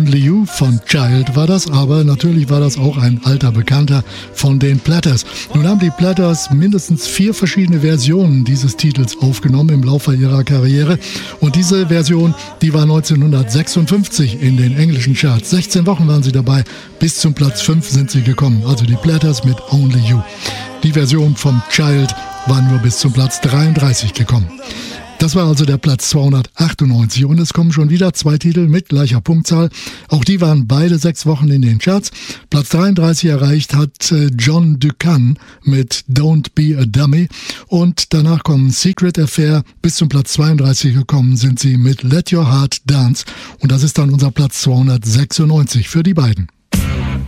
Only You von Child war das, aber natürlich war das auch ein alter Bekannter von den Platters. Nun haben die Platters mindestens 4 verschiedene Versionen dieses Titels aufgenommen im Laufe ihrer Karriere und diese Version, die war 1956 in den englischen Charts. 16 Wochen waren sie dabei, bis zum Platz 5 sind sie gekommen, also die Platters mit Only You. Die Version von Child war nur bis zum Platz 33 gekommen. Das war also der Platz 298 und es kommen schon wieder 2 Titel mit gleicher Punktzahl. Auch die waren beide 6 Wochen in den Charts. Platz 33 erreicht hat John Ducan mit Don't Be a Dummy und danach kommen Secret Affair. Bis zum Platz 32 gekommen sind sie mit Let Your Heart Dance und das ist dann unser Platz 296 für die beiden.